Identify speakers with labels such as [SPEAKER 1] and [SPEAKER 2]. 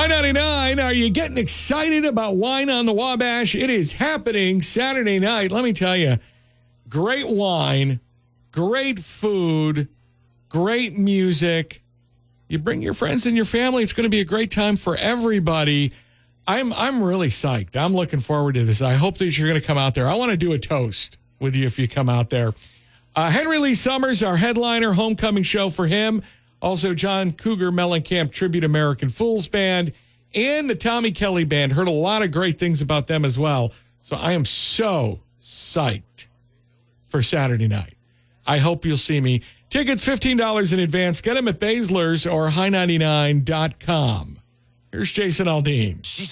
[SPEAKER 1] High 99, are you getting excited about Wine on the Wabash? It is happening Saturday night. Let me tell you, great wine, great food, great music. You bring your friends and your family. It's going to be a great time for everybody. I'm really psyched. I'm looking forward to this. I hope that you're going to come out there. I want to do a toast with you if you come out there. Henry Lee Summers, our headliner, homecoming show for him. Also, John Cougar Mellencamp Tribute American Fools Band and the Tommy Kelly Band. Heard a lot of great things about them as well. So I am so psyched for Saturday night. I hope you'll see me. Tickets $15 in advance. Get them at Baszler's or high99.com. Here's Jason Aldean.